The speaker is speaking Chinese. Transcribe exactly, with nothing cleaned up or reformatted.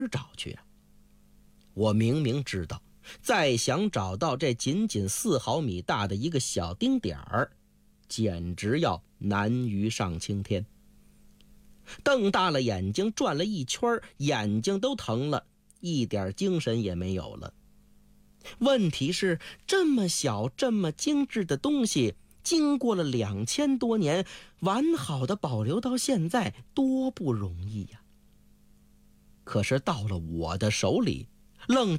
找去啊？我明明知道，再想找到这仅仅四毫米大的一个小丁点儿，简直要难于上青天。瞪大了眼睛转了一圈，眼睛都疼了，一点精神也没有了。问题是，这么小这么精致的东西，经过了两千多年，完好的保留到现在，多不容易呀！可是到了我的手里，愣